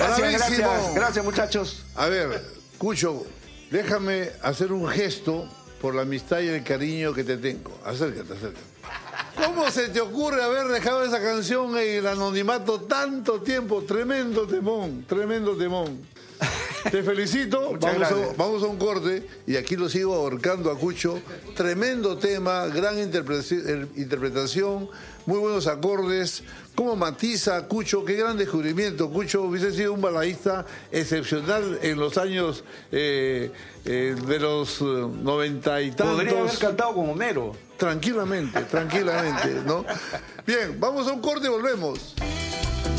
Gracias, muchachos. A ver, Cucho, déjame hacer un gesto por la amistad y el cariño que te tengo. Acércate. ¿Cómo se te ocurre haber dejado esa canción en el anonimato tanto tiempo? Tremendo temón. Te felicito. Vamos a un corte y aquí lo sigo ahorcando a Cucho. Tremendo tema, gran interpretación, muy buenos acordes. ¿Cómo matiza Cucho? Qué gran descubrimiento. Cucho hubiese sido un balaísta excepcional en los años de los 90 y tantos. Podría haber cantado con Homero. Tranquilamente, ¿no? Bien, vamos a un corte y volvemos.